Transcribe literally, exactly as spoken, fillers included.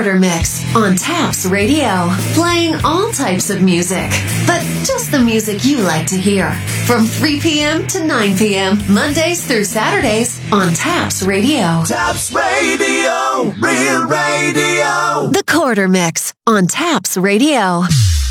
Quarter Mix on Taps Radio. Playing all types of music, but just the music you like to hear. From three p.m. to nine p.m. Mondays through Saturdays on Taps Radio. Taps Radio, Real Radio. The Quarter Mix on Taps Radio.